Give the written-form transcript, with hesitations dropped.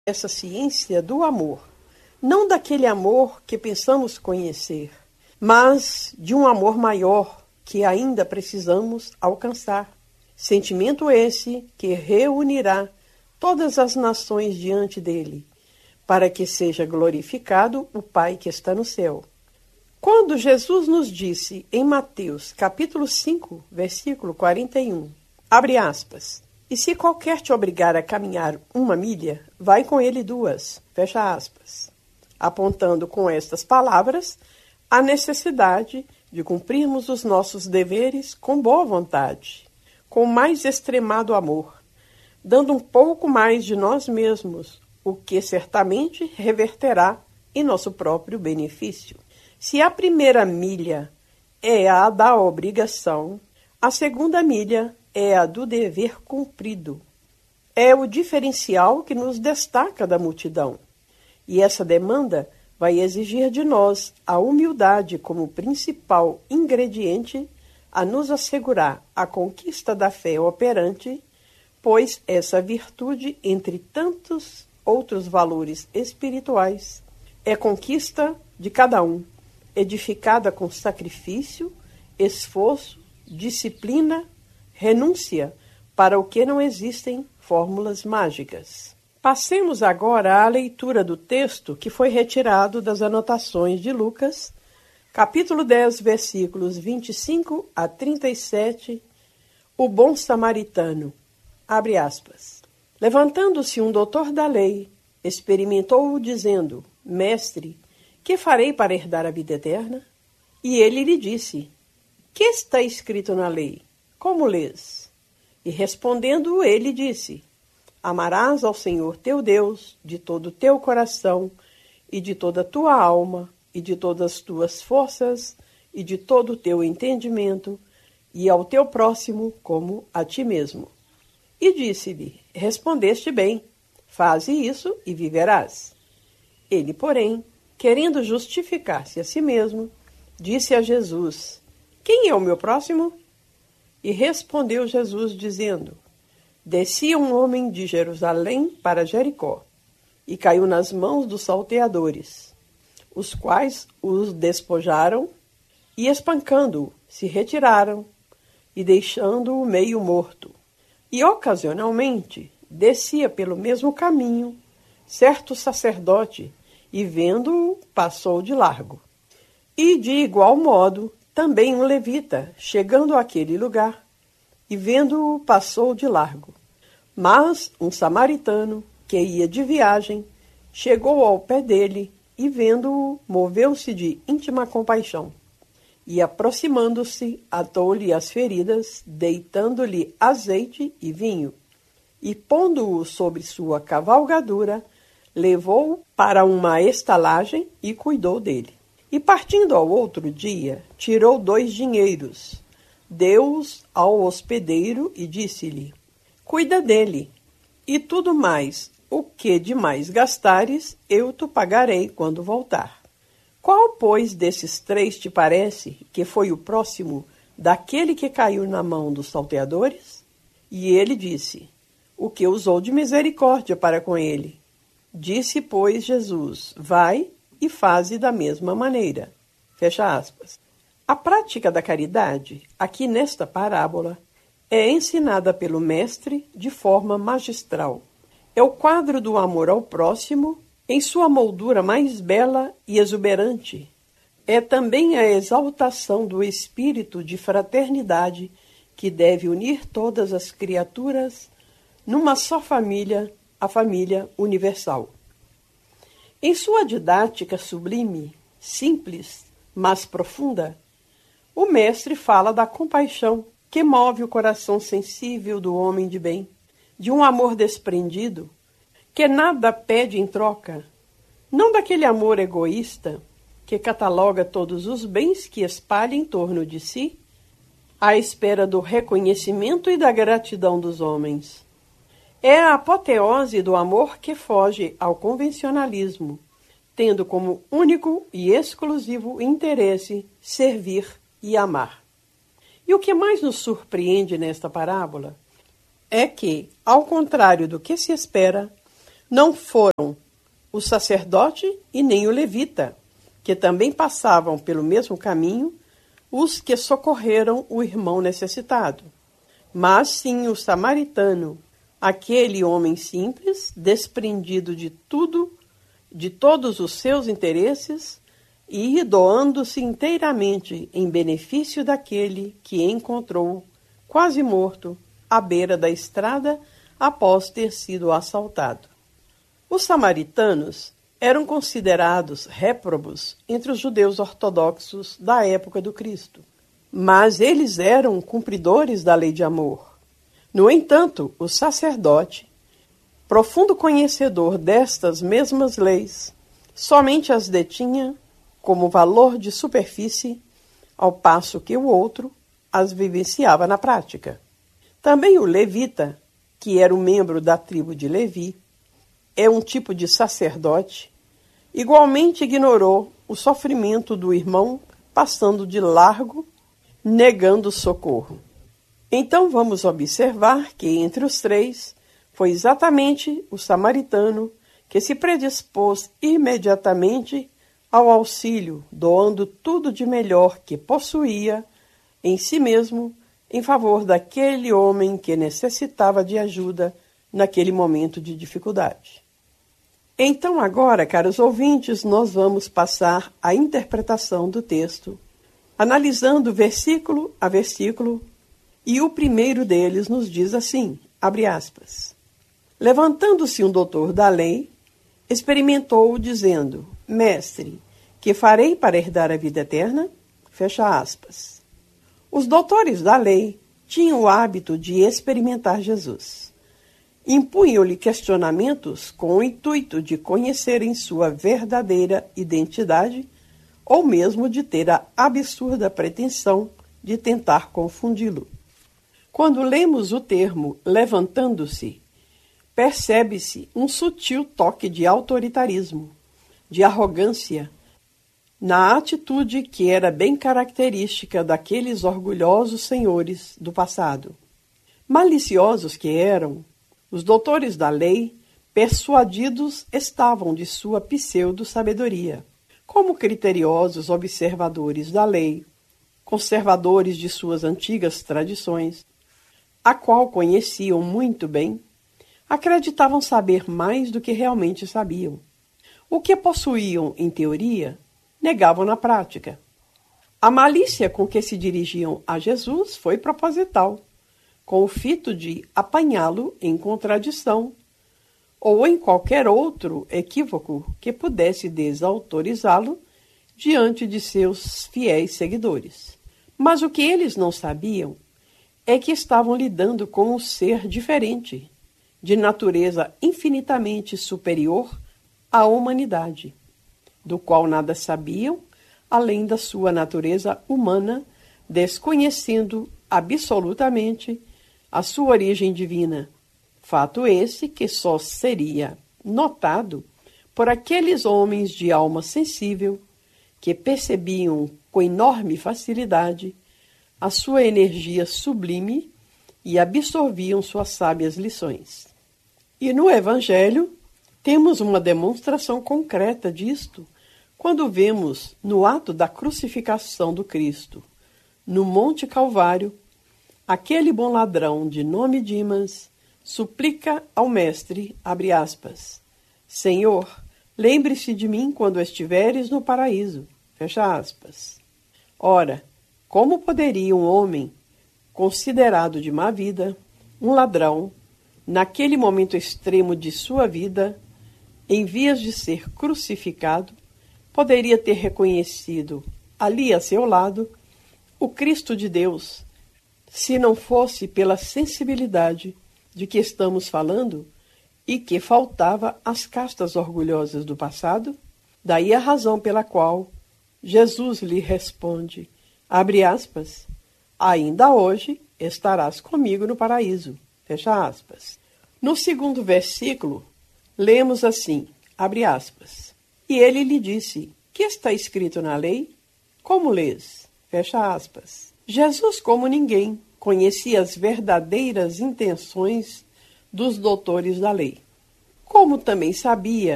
essa ciência do amor, não daquele amor que pensamos conhecer, mas de um amor maior que ainda precisamos alcançar. Sentimento esse que reunirá todas as nações diante dele, para que seja glorificado o Pai que está no céu. Quando Jesus nos disse em Mateus capítulo 5, versículo 41, abre aspas, e se qualquer te obrigar a caminhar 1 milha, vai com ele 2, fecha aspas, apontando com estas palavras a necessidade de cumprirmos os nossos deveres com boa vontade, com mais extremado amor, dando um pouco mais de nós mesmos, o que certamente reverterá em nosso próprio benefício. Se a primeira milha é a da obrigação, a segunda milha é a do dever cumprido. É o diferencial que nos destaca da multidão. E essa demanda vai exigir de nós a humildade como principal ingrediente a nos assegurar a conquista da fé operante, pois essa virtude, entre tantos outros valores espirituais, é conquista de cada um, edificada com sacrifício, esforço, disciplina, renúncia, para o que não existem fórmulas mágicas. Passemos agora à leitura do texto que foi retirado das anotações de Lucas, capítulo 10, versículos 25 a 37, o bom samaritano, abre aspas. Levantando-se um doutor da lei, experimentou-o dizendo, Mestre, que farei para herdar a vida eterna? E ele lhe disse, que está escrito na lei? Como lês? E respondendo ele disse, amarás ao Senhor teu Deus de todo o teu coração e de toda a tua alma e de todas as tuas forças e de todo o teu entendimento e ao teu próximo como a ti mesmo. E disse-lhe, respondeste bem, faze isso e viverás. Ele, porém, querendo justificar-se a si mesmo, disse a Jesus, quem é o meu próximo? E respondeu Jesus, dizendo, descia um homem de Jerusalém para Jericó, e caiu nas mãos dos salteadores, os quais os despojaram, e espancando-o, se retiraram, e deixando-o meio morto. E ocasionalmente descia pelo mesmo caminho certo sacerdote, e vendo-o, passou de largo. E de igual modo, também um levita, chegando àquele lugar, e vendo-o, passou de largo. Mas um samaritano, que ia de viagem, chegou ao pé dele, e vendo-o, moveu-se de íntima compaixão. E aproximando-se, atou-lhe as feridas, deitando-lhe azeite e vinho. E pondo-o sobre sua cavalgadura, levou-o para uma estalagem e cuidou dele. E partindo ao outro dia, tirou 2 dinheiros, deu-os ao hospedeiro e disse-lhe, cuida dele, e tudo mais, o que demais gastares, eu te pagarei quando voltar. Qual, pois, desses 3 te parece que foi o próximo daquele que caiu na mão dos salteadores? E ele disse, o que usou de misericórdia para com ele. Disse, pois, Jesus, vai e faze da mesma maneira. Fecha aspas. A prática da caridade, aqui nesta parábola, é ensinada pelo Mestre de forma magistral. É o quadro do amor ao próximo em sua moldura mais bela e exuberante. É também a exaltação do espírito de fraternidade que deve unir todas as criaturas numa só família, a família universal. Em sua didática sublime, simples, mas profunda, o mestre fala da compaixão que move o coração sensível do homem de bem, de um amor desprendido, que nada pede em troca, não daquele amor egoísta que cataloga todos os bens que espalha em torno de si, à espera do reconhecimento e da gratidão dos homens. É a apoteose do amor que foge ao convencionalismo, tendo como único e exclusivo interesse servir e amar. E o que mais nos surpreende nesta parábola é que, ao contrário do que se espera, Não foram o sacerdote e nem o levita, que também passavam pelo mesmo caminho, os que socorreram o irmão necessitado, mas sim o samaritano, aquele homem simples, desprendido de tudo, de todos os seus interesses, e doando-se inteiramente em benefício daquele que encontrou, quase morto, à beira da estrada após ter sido assaltado. Os samaritanos eram considerados réprobos entre os judeus ortodoxos da época do Cristo, mas eles eram cumpridores da lei de amor. No entanto, o sacerdote, profundo conhecedor destas mesmas leis, somente as detinha como valor de superfície, ao passo que o outro as vivenciava na prática. Também o levita, que era um membro da tribo de Levi, é um tipo de sacerdote, igualmente ignorou o sofrimento do irmão, passando de largo, negando socorro. Então vamos observar que entre os três foi exatamente o samaritano que se predispôs imediatamente ao auxílio, doando tudo de melhor que possuía em si mesmo em favor daquele homem que necessitava de ajuda naquele momento de dificuldade. Então agora, caros ouvintes, nós vamos passar à interpretação do texto, analisando versículo a versículo, e o primeiro deles nos diz assim, abre aspas, levantando-se um doutor da lei, experimentou-o dizendo, mestre, que farei para herdar a vida eterna? Fecha aspas. Os doutores da lei tinham o hábito de experimentar Jesus. Impunham-lhe questionamentos com o intuito de conhecerem sua verdadeira identidade ou mesmo de ter a absurda pretensão de tentar confundi-lo. Quando lemos o termo levantando-se, percebe-se um sutil toque de autoritarismo, de arrogância, na atitude que era bem característica daqueles orgulhosos senhores do passado. Maliciosos que eram, os doutores da lei, persuadidos estavam de sua pseudo-sabedoria, como criteriosos observadores da lei, conservadores de suas antigas tradições, a qual conheciam muito bem, acreditavam saber mais do que realmente sabiam. O que possuíam em teoria, negavam na prática. A malícia com que se dirigiam a Jesus foi proposital, com o fito de apanhá-lo em contradição ou em qualquer outro equívoco que pudesse desautorizá-lo diante de seus fiéis seguidores. Mas o que eles não sabiam é que estavam lidando com um ser diferente, de natureza infinitamente superior à humanidade, do qual nada sabiam, além da sua natureza humana, desconhecendo absolutamente a sua origem divina. Fato esse que só seria notado por aqueles homens de alma sensível que percebiam com enorme facilidade a sua energia sublime e absorviam suas sábias lições. E no Evangelho temos uma demonstração concreta disto quando vemos no ato da crucificação do Cristo, no Monte Calvário, aquele bom ladrão de nome Dimas suplica ao Mestre, abre aspas, Senhor, lembre-se de mim quando estiveres no paraíso, fecha aspas. Ora, como poderia um homem, considerado de má vida, um ladrão, naquele momento extremo de sua vida, em vias de ser crucificado, poderia ter reconhecido, ali a seu lado, o Cristo de Deus, se não fosse pela sensibilidade de que estamos falando e que faltava às castas orgulhosas do passado? Daí a razão pela qual Jesus lhe responde, abre aspas, ainda hoje estarás comigo no paraíso, fecha aspas. No segundo versículo, lemos assim, abre aspas, e ele lhe disse, que está escrito na lei? Como lês? Fecha aspas. Jesus, como ninguém, conhecia as verdadeiras intenções dos doutores da lei. como também sabia